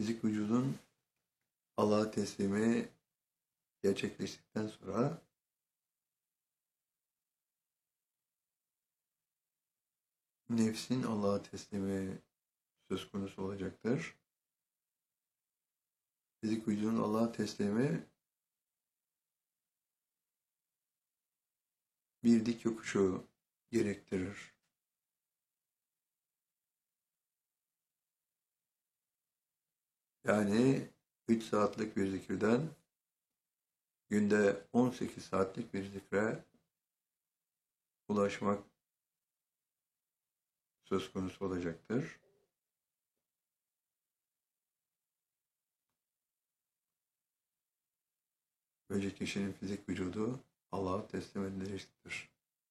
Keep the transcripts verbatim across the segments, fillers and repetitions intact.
Fizik vücudun Allah'a teslimi gerçekleştikten sonra nefsin Allah'a teslimi söz konusu olacaktır. Fizik vücudun Allah'a teslimi bir dik yokuşu gerektirir. Yani üç saatlik bir zikirden günde on sekiz saatlik bir zikre ulaşmak söz konusu olacaktır. Böylece kişinin fizik vücudu Allah'a teslim edilecektir.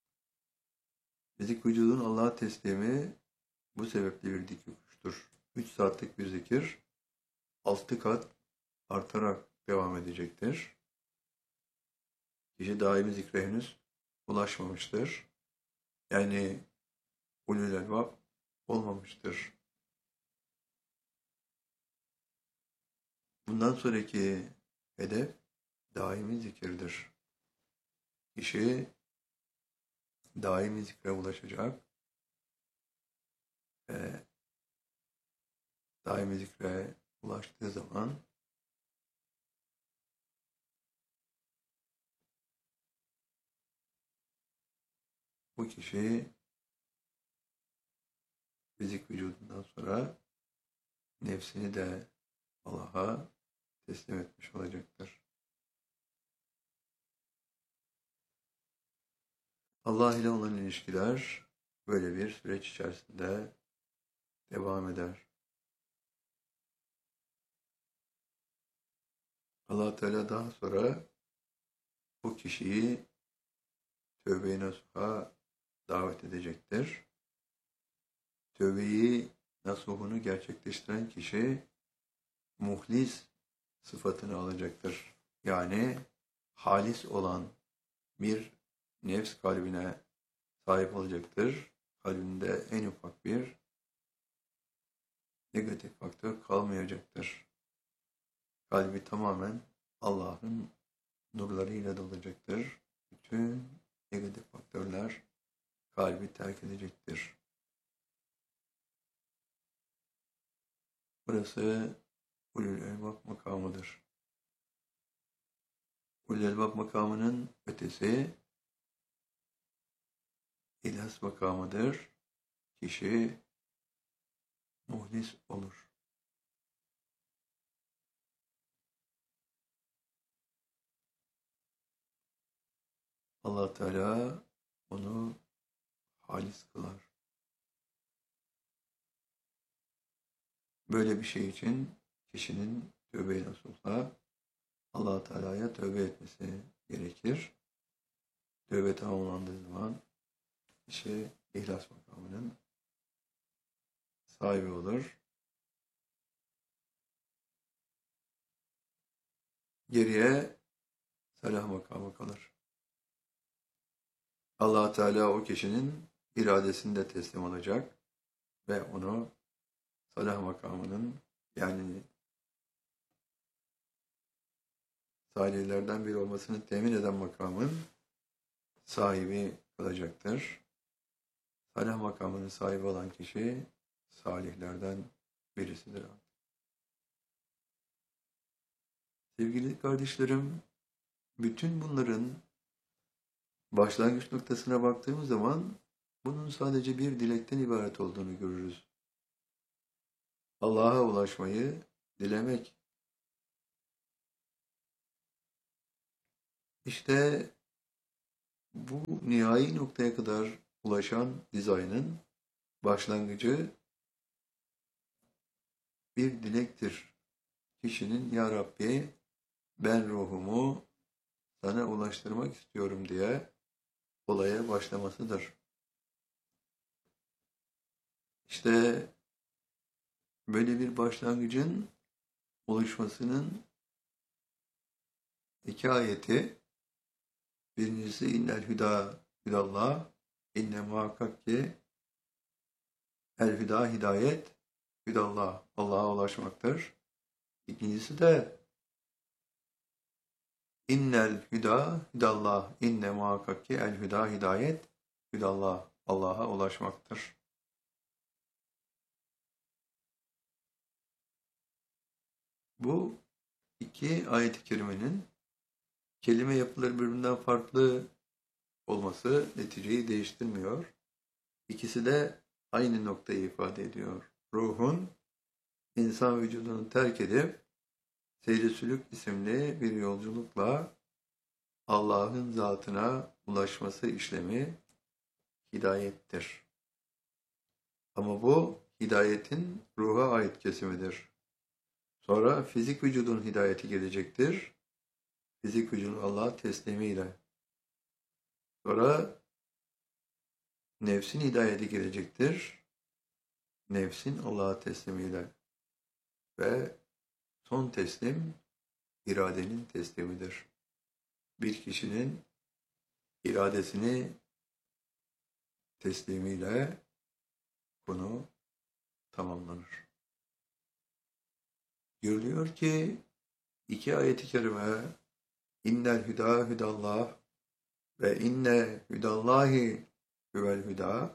Fizik vücudun Allah'a teslimi bu sebeple bir dik yokuştur. üç saatlik bir zikir altı kat artarak devam edecektir. Kişi daimi zikre henüz ulaşmamıştır. Yani ulul elbab olmamıştır. Bundan sonraki hedef daimi zikirdir. Kişi daimi zikre ulaşacak ve daimi zikre ulaştığı zaman bu kişi fizik vücudundan sonra nefsini de Allah'a teslim etmiş olacaktır. Allah ile olan ilişkiler böyle bir süreç içerisinde devam eder. Allah Teala daha sonra bu kişiyi tövbe-i nasuha davet edecektir. Tövbeyi nasuhunu gerçekleştiren kişi muhlis sıfatını alacaktır. Yani halis olan bir nefs kalbine sahip olacaktır. Kalbinde en ufak bir negatif faktör kalmayacaktır. Kalbi tamamen Allah'ın nurlarıyla dolacaktır. Bütün negatif faktörler kalbi terk edecektir. Burası ulul elbab makamıdır. Ulul elbab makamının ötesi İhlas makamıdır. Kişi muhlis olur. Allah Teala onu halis kılar. Böyle bir şey için kişinin tövbe-i nasuhla Allah Teala'ya tövbe etmesi gerekir. Tövbe tamamlandığı zaman kişi ihlas makamının sahibi olur. Geriye salah makamı kalır. Allah Teala o kişinin iradesini de teslim alacak ve onu salah makamının yani salihlerden biri olmasını temin eden makamın sahibi kılacaktır. Salah makamının sahibi olan kişi salihlerden birisidir. Sevgili kardeşlerim, bütün bunların başlangıç noktasına baktığımız zaman bunun sadece bir dilekten ibaret olduğunu görürüz. Allah'a ulaşmayı dilemek. İşte bu nihai noktaya kadar ulaşan dizaynın başlangıcı bir dilektir. Kişinin Ya Rabbi ben ruhumu sana ulaştırmak istiyorum diye olaya başlamasıdır. İşte böyle bir başlangıcın oluşmasının iki ayeti, birincisi innel hüda hüdallah, inne muhakkak ki el hüda hidayet hüdallah, Allah'a ulaşmaktır. İkincisi de innel hüda hüdallah. İnne muhakkak ki el hüda hidayet hüdallah. Allah'a ulaşmaktır. Bu iki ayet-i kerimenin kelime yapıları birbirinden farklı olması neticeyi değiştirmiyor. İkisi de aynı noktayı ifade ediyor. Ruhun insan vücudunu terk edip seyri sülük isimli bir yolculukla Allah'ın zatına ulaşması işlemi hidayettir. Ama bu hidayetin ruha ait kesimidir. Sonra fizik vücudun hidayeti gelecektir. Fizik vücudun Allah'a teslimiyle. Sonra nefsin hidayeti gelecektir. Nefsin Allah'a teslimiyle. Ve son teslim iradenin teslimidir. Bir kişinin iradesini teslimiyle konu tamamlanır. Görülüyor ki iki ayet-i kerime innel hüda hüdallah ve inne hüdallahi huvel hüda,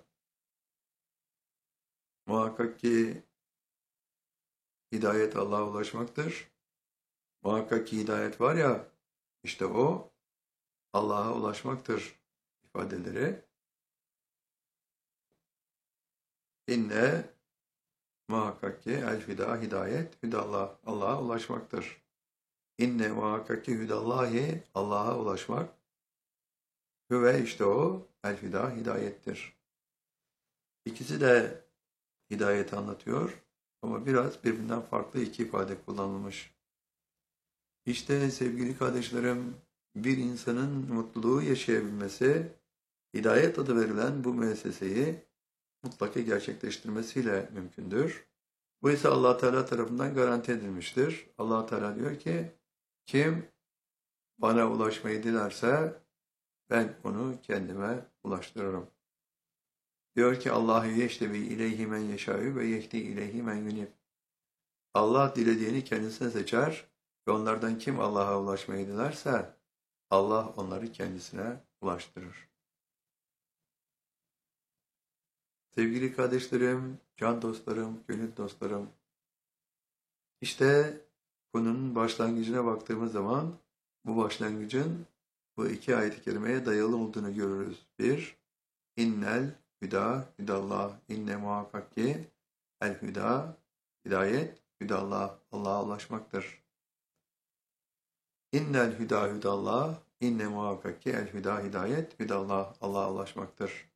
muhakkak ki hidayet Allah'a ulaşmaktır. Muhakkak ki hidayet var ya, işte o Allah'a ulaşmaktır ifadeleri. İnne muhakkak ki el hüda hidayet hüdallah, Allah'a ulaşmaktır. İnne muhakkak ki hüdallahi, Allah'a ulaşmak. Hüve, işte o el hüda hidayettir. İkisi de hidayeti anlatıyor ama biraz birbirinden farklı iki ifade kullanılmış. İşte sevgili kardeşlerim, bir insanın mutluluğu yaşayabilmesi, hidayet adı verilen bu müesseseyi mutlaka gerçekleştirmesiyle mümkündür. Bu ise Allah Teala tarafından garanti edilmiştir. Allah Teala diyor ki, kim bana ulaşmayı dilerse ben onu kendime ulaştırırım. Diyor ki Allahu yeştebi ileyhi men yeşâ'ü ve yehdi ileyhi men yunib. Allah dilediğini kendisine seçer ve onlardan kim Allah'a ulaşmayı dilerse Allah onları kendisine ulaştırır. Sevgili kardeşlerim, can dostlarım, gönül dostlarım, işte konunun başlangıcına baktığımız zaman bu başlangıcın bu iki ayet-i kerimeye dayalı olduğunu görürüz. Bir, innel hüda hüdallah, inne muhakkak ki el hüda, hidayet, hüdallah, Allah'a ulaşmaktır. İnnel hüda hüdallah, inne muhakkak ki el hüda hidayet, hüdallah, Allah'a ulaşmaktır.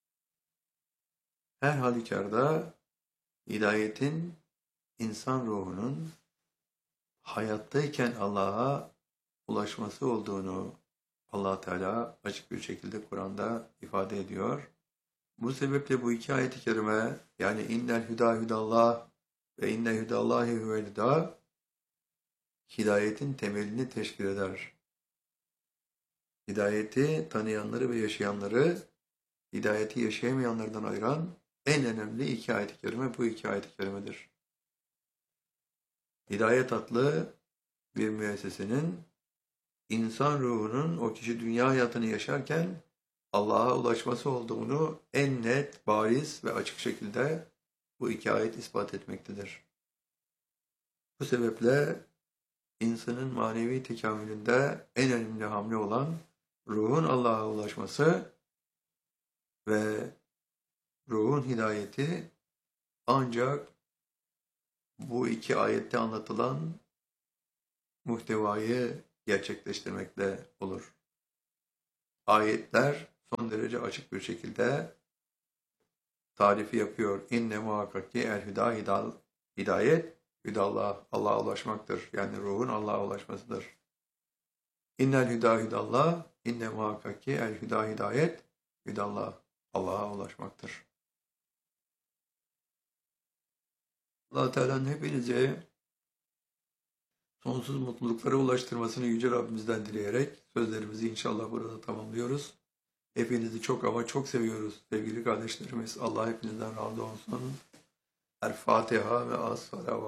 Her halükarda hidayetin insan ruhunun hayattayken Allah'a ulaşması olduğunu Allah Teala açık bir şekilde Kur'an'da ifade ediyor. Bu sebeple bu iki ayet-i kerime, yani innel hüda hüdallah ve inne hüdallahi huvel hüda, hidayetin temelini teşkil eder. Hidayeti tanıyanları ve yaşayanları hidayeti yaşayamayanlardan ayıran en önemli iki ayet-i kerime bu iki ayet-i kerimedir. Hidayet adlı bir müessesenin insan ruhunun o kişi dünya hayatını yaşarken Allah'a ulaşması olduğunu en net, bariz ve açık şekilde bu iki ayet ispat etmektedir. Bu sebeple insanın manevi tekamülünde en önemli hamle olan ruhun Allah'a ulaşması ve ruhun hidayeti ancak bu iki ayette anlatılan muhtevayı gerçekleştirmekle olur. Ayetler son derece açık bir şekilde tarifi yapıyor. İnne muhakkak ki el hüda hidal, hidayet, hüdallah, Allah'a ulaşmaktır. Yani ruhun Allah'a ulaşmasıdır. İnnel hüda hüdallah, inne muhakkak ki el hüda hidayet, hüdallah, Allah'a ulaşmaktır. Allah Teala'nın hepinize sonsuz mutluluklara ulaştırmasını Yüce Rabbimizden dileyerek sözlerimizi inşallah burada tamamlıyoruz. Hepinizi çok ama çok seviyoruz sevgili kardeşlerimiz. Allah hepinizden razı olsun. El Fatiha ve as-salavat.